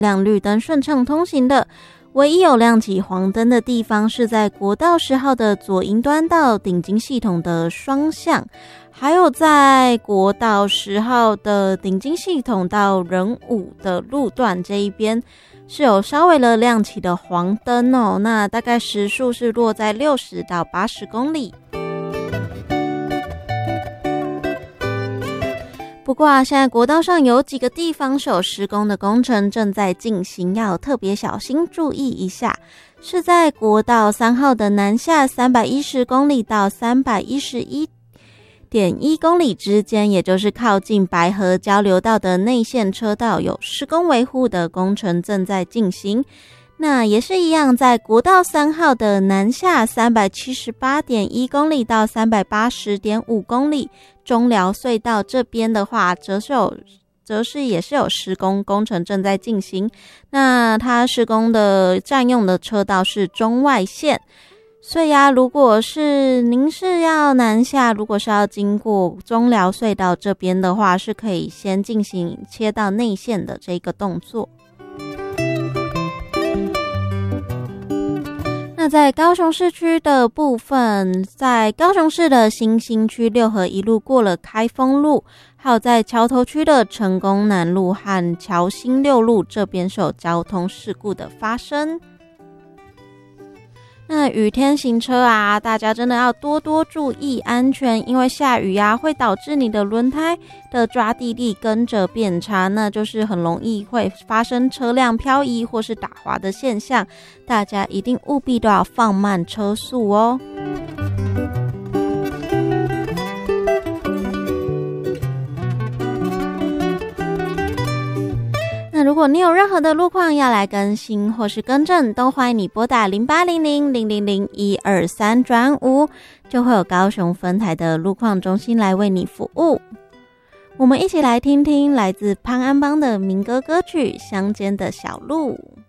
亮绿灯顺畅通行的。唯一有亮起黄灯的地方是在国道10号的左营端到顶金系统的双向，还有在国道10号的顶金系统到仁武的路段这一边是有稍微的亮起的黄灯哦，那大概时速是落在60到80公里。不过现在国道上有几个地方是有施工的工程正在进行，要特别小心注意一下。是在国道3号的南下310公里到311.1公里之间，也就是靠近白河交流道的内线车道有施工维护的工程正在进行。那也是一样，在国道3号的南下378.1公里到380.5公里，中寮隧道这边的话，则是也是有施工工程正在进行。那它施工的占用的车道是中外线，所以如果是您是要南下，如果是要经过中寮隧道这边的话，是可以先进行切到内线的这个动作。那在高雄市区的部分，在高雄市的新兴区六合一路过了开封路，还有在桥头区的成功南路和桥新六路这边是有交通事故的发生。那雨天行车大家真的要多多注意安全，因为下雨会导致你的轮胎的抓地力跟着变差，那就是很容易会发生车辆漂移或是打滑的现象，大家一定务必都要放慢车速哦。那如果你有任何的路况要来更新或是更正，都欢迎你拨打0800-000-123-5，就会有高雄分台的路况中心来为你服务。我们一起来听听来自潘安邦的民歌歌曲《乡间的小路》。